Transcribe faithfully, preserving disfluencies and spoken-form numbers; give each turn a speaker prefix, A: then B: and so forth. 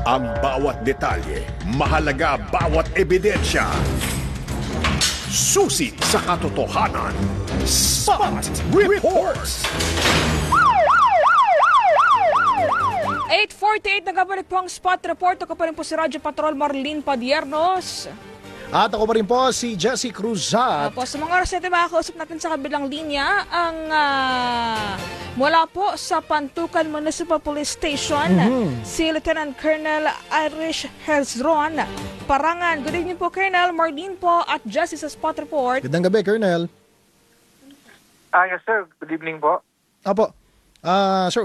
A: Ang bawat detalye, mahalaga bawat ebidensya. Susi sa katotohanan. Spot Reports!
B: eight forty-eight, nagabalik po ang Spot Report. Ako pa rin po si Radyo Patrol Marlene Padiernos.
C: At ako pa rin po si Jessie Cruzat.
B: Opo, sa mga oras natin makakausap natin sa kabilang linya ang ah, mula po sa Pantukan Municipal Police Station,
C: Mhm.
B: si Lieutenant Colonel Irish Hezron Parangan. Good evening po, Colonel. Marlene po at Jessie sa Spot Report.
C: Gandang gabi, Colonel.
D: Ah, yes sir. Good evening po.
C: Apo. Ah, sir,